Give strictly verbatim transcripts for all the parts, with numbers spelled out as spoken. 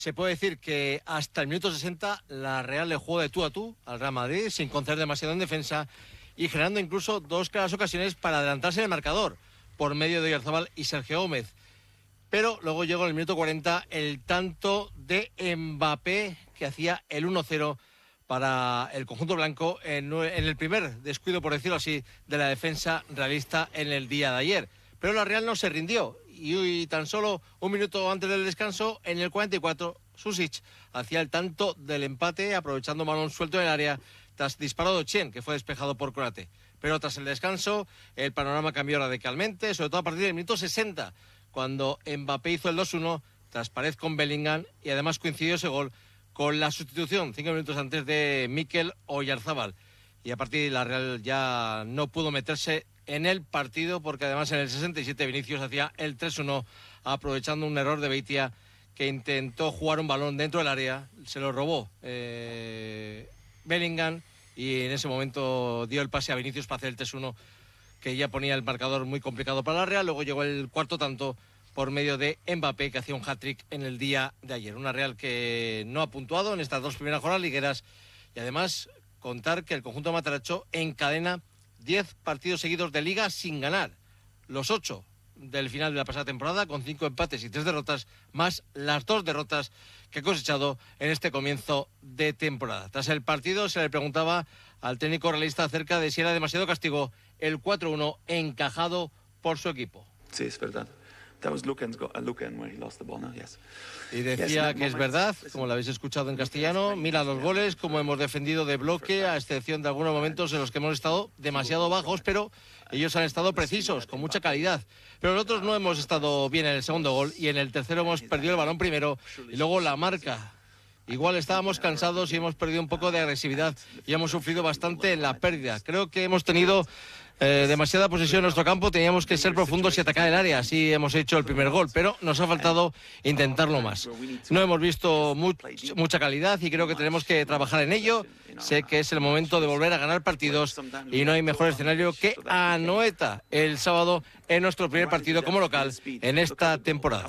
Se puede decir que hasta el minuto sesenta la Real le jugó de tú a tú al Real Madrid sin conceder demasiado en defensa y generando incluso dos claras ocasiones para adelantarse en el marcador por medio de Oyarzabal y Sergio Gómez. Pero luego llegó en el minuto cuarenta el tanto de Mbappé que hacía el uno cero para el conjunto blanco en, en el primer descuido, por decirlo así, de la defensa realista en el día de ayer. Pero la Real no se rindió y, y tan solo un minuto antes del descanso, en el cuarenta y cuatro, Susic hacía el tanto del empate aprovechando un balón suelto en el área tras disparo de Chen, que fue despejado por Konate. Pero tras el descanso, el panorama cambió radicalmente, sobre todo a partir del minuto sesenta, cuando Mbappé hizo el dos uno tras pared con Bellingham y además coincidió ese gol con la sustitución cinco minutos antes de Mikel Oyarzabal. Y a partir de la Real ya no pudo meterse en el partido porque además en el sesenta y siete Vinicius hacía el tres uno aprovechando un error de Beitia que intentó jugar un balón dentro del área, se lo robó eh, Bellingham y en ese momento dio el pase a Vinicius para hacer el tres uno que ya ponía el marcador muy complicado para la Real. Luego llegó el cuarto tanto por medio de Mbappé, que hacía un hat-trick en el día de ayer. Una Real que no ha puntuado en estas dos primeras jornadas ligueras y además contar que el conjunto de Mataracho encadena diez partidos seguidos de Liga sin ganar. Los ocho del final de la pasada temporada, con cinco empates y tres derrotas, más las dos derrotas que ha cosechado en este comienzo de temporada. Tras el partido se le preguntaba al técnico realista acerca de si era demasiado castigo el cuatro uno encajado por su equipo. Sí, es verdad. That was Lucan's go- uh, Lucan where he lost the ball, no? Yes. Y decía que es verdad, como lo habéis escuchado en castellano, mira los goles, como hemos defendido de bloque, a excepción de algunos momentos en los que hemos estado demasiado bajos, pero ellos han estado precisos, con mucha calidad. Pero nosotros no hemos estado bien en el segundo gol y en el tercero hemos perdido el balón primero y luego la marca. Igual estábamos cansados y hemos perdido un poco de agresividad y hemos sufrido bastante en la pérdida. Creo que hemos tenido eh, demasiada posesión en nuestro campo, teníamos que ser profundos y atacar el área, así hemos hecho el primer gol, pero nos ha faltado intentarlo más. No hemos visto mu- mucha calidad y creo que tenemos que trabajar en ello. Sé que es el momento de volver a ganar partidos y no hay mejor escenario que Anoeta el sábado en nuestro primer partido como local en esta temporada.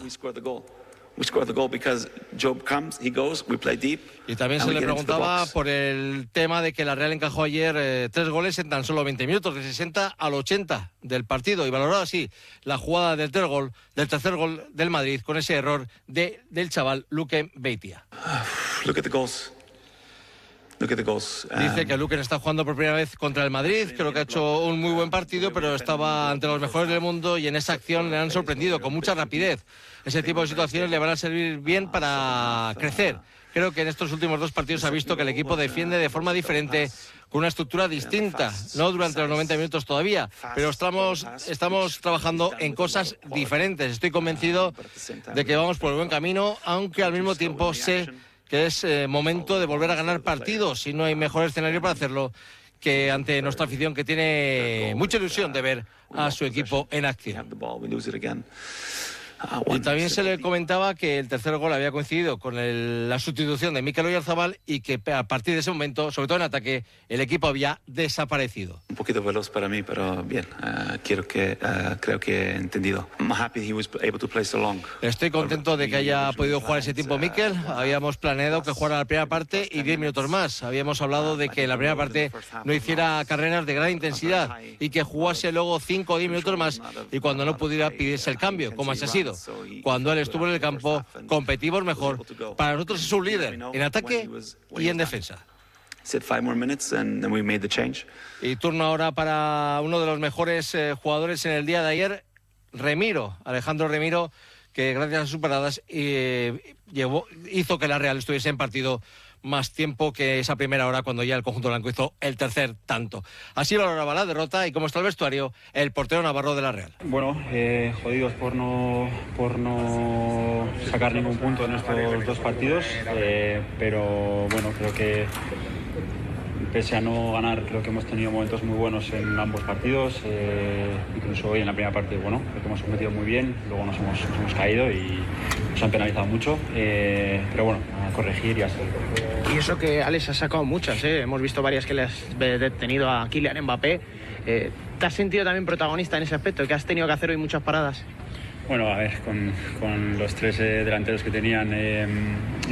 We score the goal because Job comes, he goes, we play deep. Y también se le preguntaba por el tema de que la Real encajó ayer eh, tres goles en tan solo veinte minutos, de sesenta al ochenta del partido, y valoraba así la jugada del tercer gol, del tercer gol del Madrid con ese error de, del chaval Luque Beitia. Look at the goals. Look at the goals. Um, Dice que Luque está jugando por primera vez contra el Madrid, creo que ha hecho un muy buen partido, pero estaba ante los mejores del mundo y en esa acción le han sorprendido con mucha rapidez. Ese tipo de situaciones le van a servir bien para crecer. Creo que en estos últimos dos partidos ha visto que el equipo defiende de forma diferente, con una estructura distinta, no durante los noventa minutos todavía, pero estamos, estamos trabajando en cosas diferentes. Estoy convencido de que vamos por el buen camino, aunque al mismo tiempo sé que es eh, momento de volver a ganar partidos y no hay mejor escenario para hacerlo que ante nuestra afición, que tiene mucha ilusión de ver a su equipo en acción. Y también se le comentaba que el tercer gol había coincidido con el, la sustitución de Mikel Oyarzabal y que a partir de ese momento, sobre todo en ataque, el equipo había desaparecido. Un poquito veloz para mí, pero bien. Uh, quiero que, uh, creo que he entendido. I'm happy he was able to play so long. Estoy contento de que haya podido jugar ese tiempo Mikel. Habíamos planeado que jugara la primera parte y diez minutos más. Habíamos hablado de que en la primera parte no hiciera carreras de gran intensidad y que jugase luego cinco o diez minutos más y cuando no pudiera pidiese el cambio, como así ha sido. Cuando él estuvo en el campo, competimos mejor. Para nosotros es un líder en ataque y en defensa. Y turno ahora para uno de los mejores eh, jugadores en el día de ayer, Remiro, Alejandro Remiro, que gracias a sus paradas eh, llevó, hizo que la Real estuviese en partido más tiempo que esa primera hora cuando ya el conjunto blanco hizo el tercer tanto. Así valoraba la derrota y cómo está el vestuario el portero navarro de la Real. Bueno, eh, jodidos por no, por no sacar ningún punto en estos dos partidos, eh, pero bueno, creo que pese a no ganar, creo que hemos tenido momentos muy buenos en ambos partidos, eh, incluso hoy en la primera parte, bueno, creo que hemos competido muy bien, luego nos hemos, nos hemos caído y nos han penalizado mucho, eh, pero bueno, a corregir y a seguir. Y eso que Alex ha sacado muchas, ¿eh? Hemos visto varias que le has detenido a Kylian Mbappé. Eh, ¿Te has sentido también protagonista en ese aspecto, que has tenido que hacer hoy muchas paradas? Bueno, a ver, con, con los tres eh, delanteros que tenían, eh,